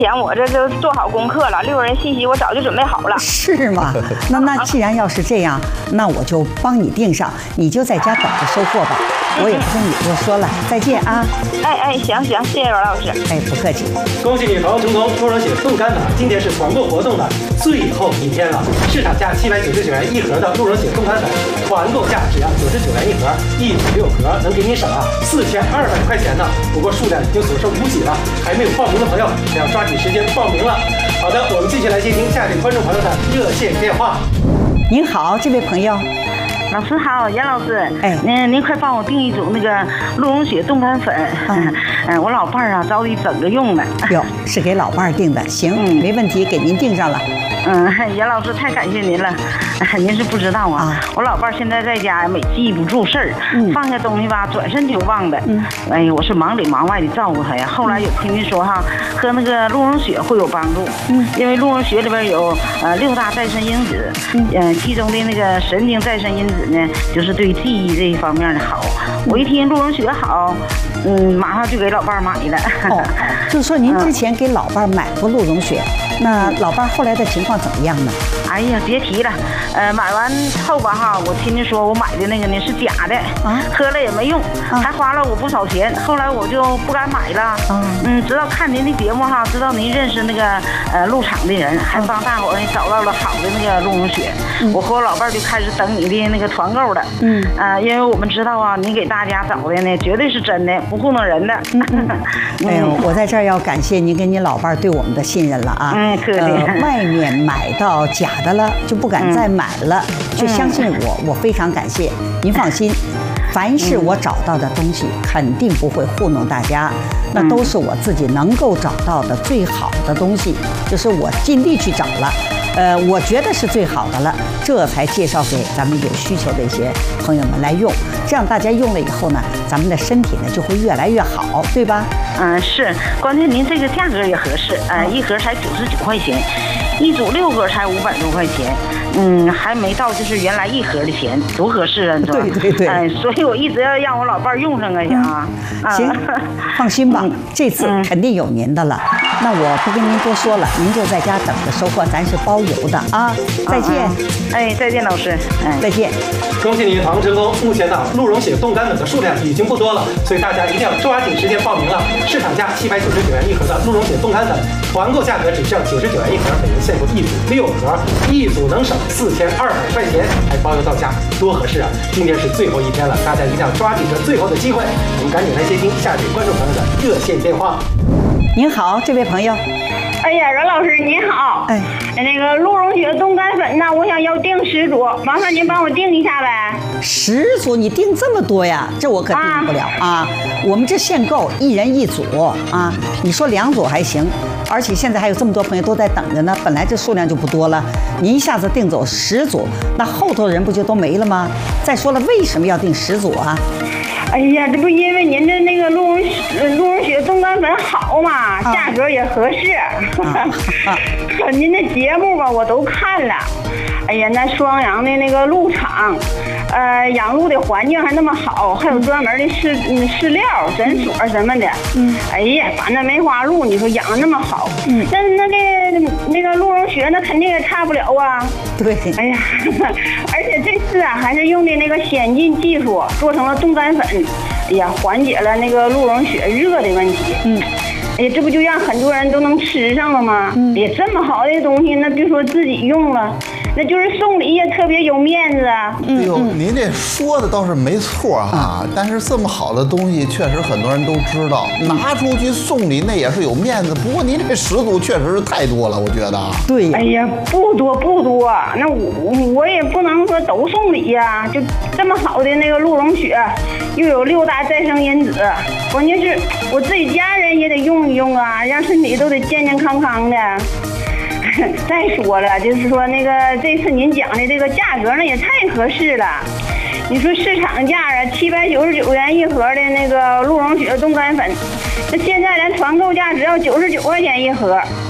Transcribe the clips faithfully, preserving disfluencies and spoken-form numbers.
前我这就做好功课了，六人信息我早就准备好了。 是吗？那那既然要是这样，那我就帮你订上，你就在家等着收货吧。我也不跟你多说了，再见啊！ 哎哎，行行，谢谢阮老师。 哎，不客气。 恭喜你团购成功，鹿茸血冻干粉今天是团购活动的最后一天了，市场价七百九十九元一盒的鹿茸血冻干粉，团购价只要九十九元一盒，一组六盒，能给你省啊四千二百块钱呢。不过数量已经所剩无几了，还没有报名的朋友要抓紧时间报名了。好的，我们继续来接听下一位观众朋友的热线电话。 您好，这位朋友。 老师好，严老师， 哎， 您您快帮我订一组那个鹿茸血冻干粉，嗯，嗯我老伴儿啊着急整着用呢。 哟，是给老伴儿订的，行，嗯、没问题，给您订上了。 嗯，严老师太感谢您了，您是不知道啊，啊我老伴儿现在在家没记不住事儿，嗯、放下东西吧，转身就忘的。嗯，哎呀，我是忙里忙外的照顾他呀。后来有听您说哈，喝那个鹿茸血会有帮助，嗯，因为鹿茸血里边有呃六大再生因子，嗯、呃，其中的那个神经再生因子呢，就是对记忆这一方面的好。我一听鹿茸血好，嗯，马上就给老伴儿买了。 哦，就是说您之前给老伴儿买过鹿茸血，那老伴儿后来的情况怎么样呢？ 哎呀，别提了，呃，买完后吧哈，我听您说我买的那个呢是假的，啊，喝了也没用，啊、还花了我不少钱。后来我就不敢买了，啊、嗯，直到看您的节目哈，知道您认识那个呃鹿场的人，还帮大伙儿找到了好的那个鹿茸血。嗯、我和我老伴儿就开始等你的那个团购了，嗯，啊、呃，因为我们知道啊，您给大家找的呢绝对是真的，不糊弄人的。嗯嗯、 哎呦，我在这儿要感谢您跟您老伴儿对我们的信任了啊。 嗯，客气。 呃，外面买到假的了就不敢再买了，就相信我，我非常感谢您。放心，凡是我找到的东西，肯定不会糊弄大家，那都是我自己能够找到的最好的东西，就是我尽力去找了。呃，我觉得是最好的了，这才介绍给咱们有需求的一些朋友们来用。这样大家用了以后呢，咱们的身体呢就会越来越好，对吧？ 嗯，是，关键您这个价格也合适，呃，一盒才九十九块钱，一组六盒才五百多块钱，嗯，还没到就是原来一盒的钱，多合适啊，你说？ 对对对。 哎、呃，所以我一直要让我老伴儿用上啊，想啊。 嗯、行，放心吧，嗯、这次肯定有您的了。嗯、那我不跟您多说了，您就在家等着收货，咱是包邮的啊。再见。 嗯、哎，再见，老师。 哎，再见。 恭喜你团购成功！目前呢，鹿茸血冻干粉的数量已经不多了，所以大家一定要抓紧时间报名了。市场价七百九十九元一盒的鹿茸血冻干粉，团购价格只需要九十九元一盒，每人限购一组六盒，一组能省四千二百块钱，还包邮到家，多合适啊！今天是最后一天了，大家一定要抓紧这最后的机会。我们赶紧来接听下一位观众朋友的热线电话。 您好，这位朋友。 哎呀，任老师您好，哎，那个鹿茸血冻干粉呢，我想要订十组，麻烦您帮我订一下呗。 十组？你订这么多呀？这我可订不了啊！啊我们这限购，一人一组啊。你说两组还行，而且现在还有这么多朋友都在等着呢，本来这数量就不多了，你一下子订走十组，那后头人不就都没了吗？再说了，为什么要订十组啊？ 哎呀，这不因为您的那个鹿茸鹿茸血冻干粉好嘛，价格也合适。啊啊、可您的节目吧，我都看了。哎呀，那双阳的那个鹿场，呃，养鹿的环境还那么好，还有专门的饲嗯饲料诊所什么的。嗯。哎呀，反正梅花鹿，你说养的那么好，嗯，那那个那个鹿茸血那肯定也差不了啊。 对。哎呀，而且这次啊，还是用的那个先进技术做成了冻干粉。哎呀，缓解了那个鹿茸血热的问题。嗯，哎呀，这不就让很多人都能吃上了吗？嗯，也这么好的东西，那别说自己用了，那就是送礼也特别有面子啊。 哎呦，您这说的倒是没错啊，但是这么好的东西，确实很多人都知道，拿出去送礼那也是有面子。不过您这十组确实是太多了，我觉得。 对。 哎呀，不多不多，那我我也不能说都送礼呀、啊，就这么好的那个鹿茸血。又有六大再生因子，关键是我自己家人也得用一用啊，让身体都得健健康康的。再说了，就是说那个这次您讲的这个价格呢也太合适了。你说市场价啊，七百九十九元一盒的那个鹿茸血冻干粉，那现在连团购价只要九十九块钱一盒。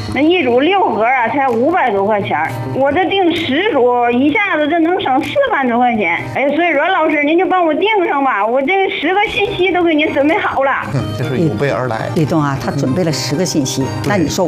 那一组六盒啊，才五百多块钱儿，我这订十组，一下子这能省四万多块钱。哎，所以阮老师您就帮我订上吧，我这个十个信息都给您准备好了。 这是有备而来。 立冬啊，他准备了十个信息，那你说。